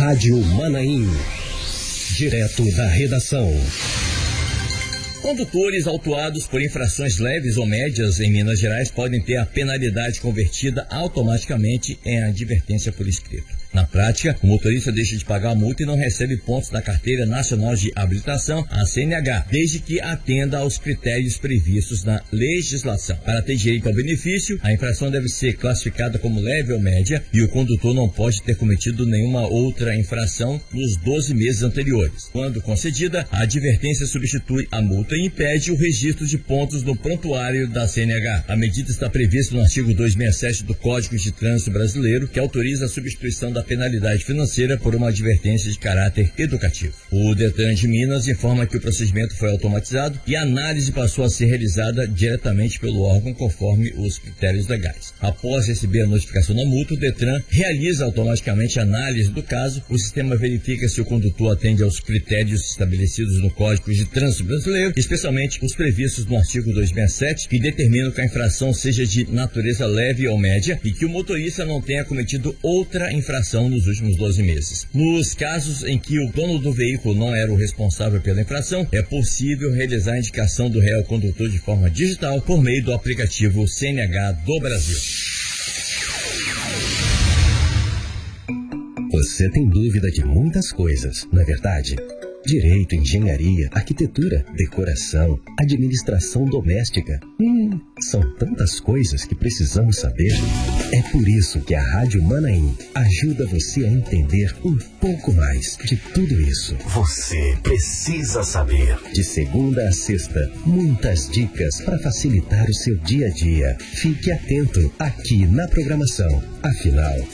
Rádio Manaim. Direto da redação. Condutores autuados por infrações leves ou médias em Minas Gerais podem ter a penalidade convertida automaticamente em advertência por escrito. Na prática, o motorista deixa de pagar a multa e não recebe pontos da Carteira Nacional de Habilitação, a CNH, desde que atenda aos critérios previstos na legislação. Para ter direito ao benefício, a infração deve ser classificada como leve ou média e o condutor não pode ter cometido nenhuma outra infração nos 12 meses anteriores. Quando concedida, a advertência substitui a multa e impede o registro de pontos no prontuário da CNH. A medida está prevista no artigo 267 do Código de Trânsito Brasileiro, que autoriza a substituição da penalidade financeira por uma advertência de caráter educativo. O Detran de Minas informa que o procedimento foi automatizado e a análise passou a ser realizada diretamente pelo órgão conforme os critérios legais. Após receber a notificação da multa, o Detran realiza automaticamente a análise do caso. O sistema verifica se o condutor atende aos critérios estabelecidos no Código de Trânsito Brasileiro, especialmente os previstos no artigo 267, que determinam que a infração seja de natureza leve ou média e que o motorista não tenha cometido outra infração nos últimos 12 meses. Nos casos em que o dono do veículo não era o responsável pela infração, é possível realizar a indicação do réu ao condutor de forma digital por meio do aplicativo CNH do Brasil. Você tem dúvida de muitas coisas, não é verdade? Direito, engenharia, arquitetura, decoração, administração doméstica. São tantas coisas que precisamos saber. É por isso que a Rádio Manaim ajuda você a entender um pouco mais de tudo isso. Você precisa saber. De segunda a sexta, muitas dicas para facilitar o seu dia a dia. Fique atento aqui na programação. Afinal,